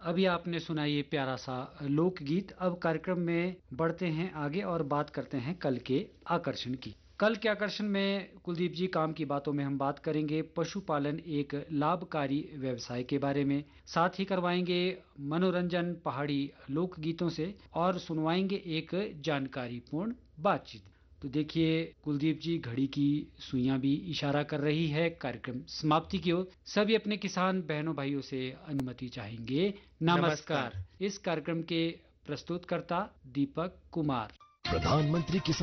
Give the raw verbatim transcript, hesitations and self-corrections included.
अभी आपने सुना ये प्यारा सा लोकगीत। अब कार्यक्रम में बढ़ते हैं आगे और बात करते हैं कल के आकर्षण की। कल के आकर्षण में कुलदीप जी, काम की बातों में हम बात करेंगे पशुपालन एक लाभकारी व्यवसाय के बारे में। साथ ही करवाएंगे मनोरंजन पहाड़ी लोकगीतों से और सुनवाएंगे एक जानकारीपूर्ण बातचीत। तो देखिए कुलदीप जी, घड़ी की सुइयां भी इशारा कर रही है कार्यक्रम समाप्ति की ओर। सभी अपने किसान बहनों भाइयों से अनुमति चाहेंगे। नमस्कार। नमस्कार। इस कार्यक्रम के प्रस्तुतकर्ता दीपक कुमार। प्रधानमंत्री किसान